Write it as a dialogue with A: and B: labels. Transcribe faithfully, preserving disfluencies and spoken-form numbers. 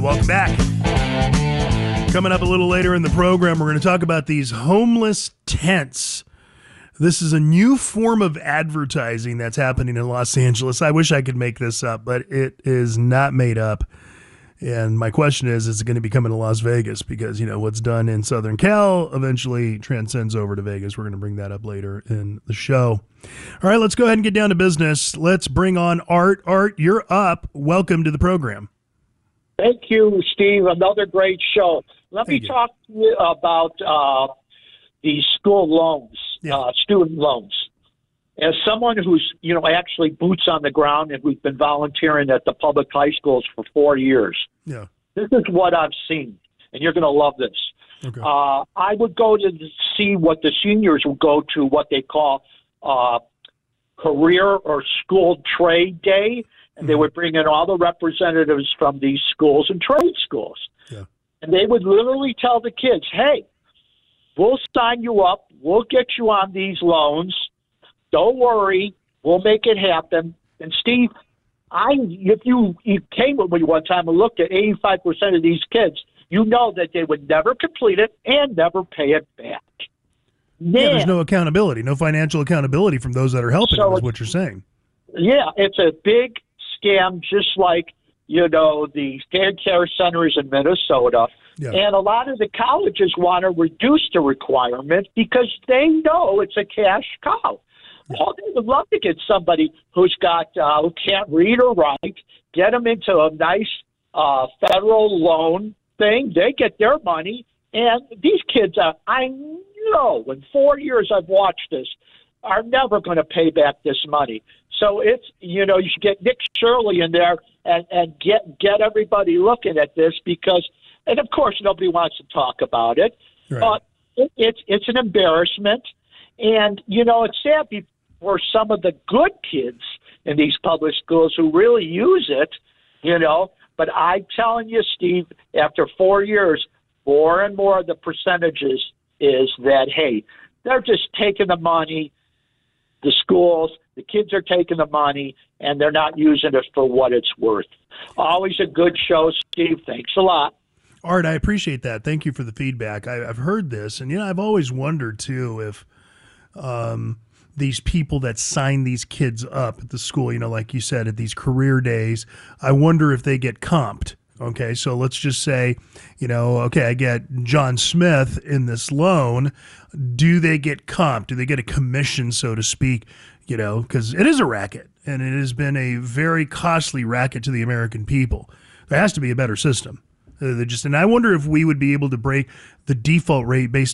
A: Welcome back. Coming up a little later in the program, we're going to talk about these homeless tents. This is a new form of advertising that's happening in Los Angeles. I wish I could make this up, but it is not made up. And my question is, is it going to be coming to Las Vegas? Because, you know, what's done in Southern Cal eventually transcends over to Vegas. We're going to bring that up later in the show. All right, let's go ahead and get down to business. Let's bring on Art. Art, you're up. Welcome to the program.
B: Thank you, Steve. Another great show. Let
A: Thank
B: me
A: you.
B: talk to you about uh, the school loans,
A: Yeah.
B: uh, student loans. As someone who's, you know, actually boots on the ground, and we've been volunteering at the public high schools for four years,
A: Yeah.
B: this is what I've seen, and you're going to love this.
A: Okay.
B: Uh, I would go to see what the seniors would go to, what they call uh, career or school trade day, and they would bring in all the representatives from these schools and trade schools.
A: Yeah.
B: And they would literally tell the kids, hey, we'll sign you up. We'll get you on these loans. Don't worry. We'll make it happen. And, Steve, I if you, you came with me one time and looked at eighty-five percent of these kids, you know that they would never complete it and never pay it back.
A: Yeah, there's no accountability, no financial accountability from those that are helping
B: So
A: them, is what you're saying.
B: Yeah, it's a big scam, just like, you know, the Stand Care Centers in Minnesota.
A: Yeah.
B: And a lot of the colleges want to reduce the requirement because they know it's a cash cow. Oh, they would love to get somebody who's got uh, who can't read or write, get them into a nice uh, federal loan thing. They get their money, and these kids, uh, I know, in four years I've watched this, are never going to pay back this money. So it's, you know, you should get Nick Shirley in there and, and get get everybody looking at this because, and of course nobody wants to talk about it,
A: Right.
B: but it, it's it's an embarrassment, and you know it's sad be- for some of the good kids in these public schools who really use it, you know. But I'm telling you, Steve, after four years, more and more of the percentages is that hey, they're just taking the money. The schools, the kids are taking the money, and they're not using it for what it's worth. Always a good show, Steve. Thanks a lot.
A: Art, I appreciate that. Thank you for the feedback. I, I've heard this, and you know, I've always wondered too if um, these people that sign these kids up at the school, you know, like you said, at these career days, I wonder if they get comped. Okay, so let's just say, you know, okay, I get John Smith in this loan. Do they get comped? Do they get a commission, so to speak? You know, because it is a racket, and it has been a very costly racket to the American people. There has to be a better system. Uh, they just, and I wonder if we would be able to break the default rate based